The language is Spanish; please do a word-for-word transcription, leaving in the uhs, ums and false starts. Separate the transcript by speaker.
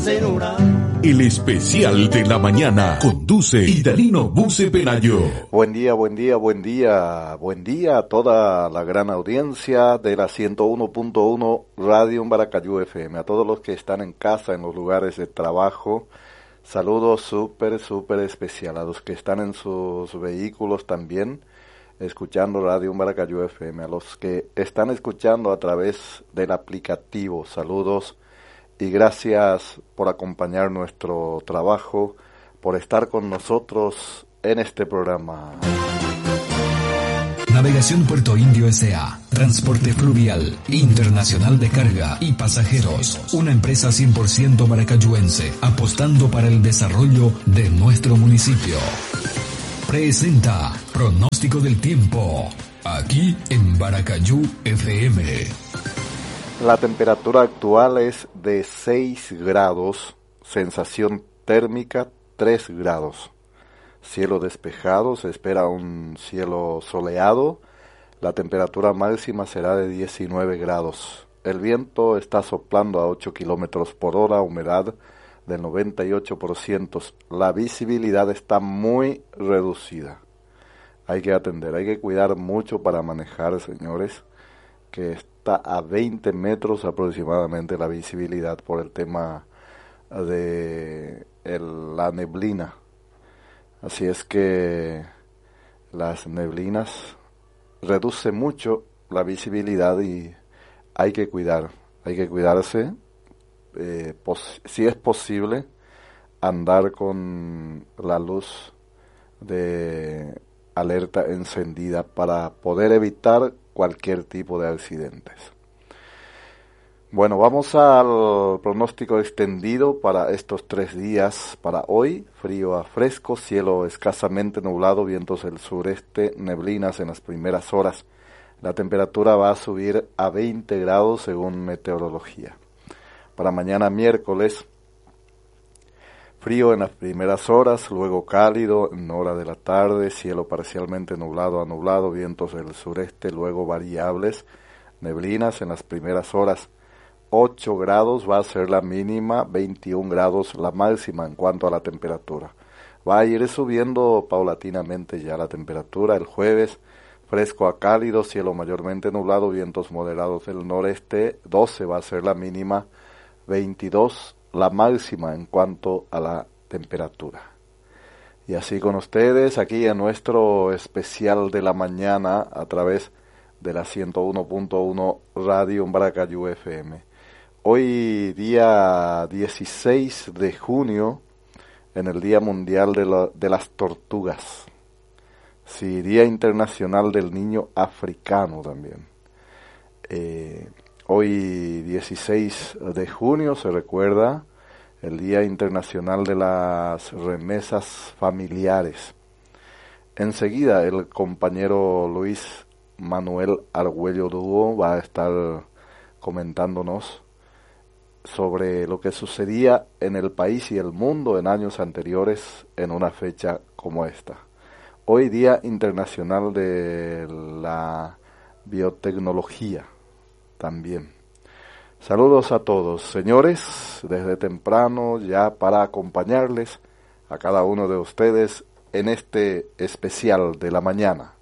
Speaker 1: cenura.
Speaker 2: El especial de la mañana conduce Idalino Buce Pelayo.
Speaker 3: Buen día, buen día, buen día, buen día a toda la gran audiencia de la ciento uno punto uno Radio Umbaracayú F M, a todos los que están en casa, en los lugares de trabajo. Saludos súper, súper especial a los que están en sus vehículos también, escuchando Radio Umbaracayú F M, a los que están escuchando a través del aplicativo. Saludos y gracias por acompañar nuestro trabajo, por estar con nosotros en este programa.
Speaker 4: Navegación Puerto Indio S A Transporte Fluvial Internacional de Carga y Pasajeros. Una empresa cien por ciento maracayuense, apostando para el desarrollo de nuestro municipio. Presenta Pronóstico del Tiempo, aquí en Baracayú F M.
Speaker 3: La temperatura actual es de seis grados, sensación térmica tres grados. Cielo despejado, se espera un cielo soleado. La temperatura máxima será de diecinueve grados. El viento está soplando a ocho kilómetros por hora, humedad del noventa y ocho por ciento. La visibilidad está muy reducida. Hay que atender, hay que cuidar mucho para manejar, señores, que está a veinte metros aproximadamente la visibilidad por el tema de el, la neblina. Así es que las neblinas reducen mucho la visibilidad y hay que cuidar, hay que cuidarse, eh, pos- si es posible, andar con la luz de alerta encendida para poder evitar cualquier tipo de accidentes. Bueno, vamos al pronóstico extendido para estos tres días. Para hoy, frío a fresco, cielo escasamente nublado, vientos del sureste, neblinas en las primeras horas. La temperatura va a subir a veinte grados según meteorología. Para mañana miércoles, frío en las primeras horas, luego cálido en hora de la tarde, cielo parcialmente nublado a nublado, vientos del sureste, luego variables, neblinas en las primeras horas. ocho grados va a ser la mínima, veintiún grados la máxima en cuanto a la temperatura. Va a ir subiendo paulatinamente ya la temperatura. El jueves, fresco a cálido, cielo mayormente nublado, vientos moderados del noreste, doce va a ser la mínima, veintidós la máxima en cuanto a la temperatura. Y así con ustedes, aquí en nuestro especial de la mañana, a través de la ciento uno punto uno Radio Umbaracayú F M. Hoy día dieciséis de junio, en el Día Mundial de, la, de las Tortugas. Sí, Día Internacional del Niño Africano también. Eh, hoy dieciséis de junio se recuerda el Día Internacional de las Remesas Familiares. Enseguida el compañero Luis Manuel Argüello Dúo va a estar comentándonos sobre lo que sucedía en el país y el mundo en años anteriores en una fecha como esta. Hoy Día Internacional de la Biotecnología también. Saludos a todos, señores, desde temprano ya para acompañarles a cada uno de ustedes en este especial de la mañana.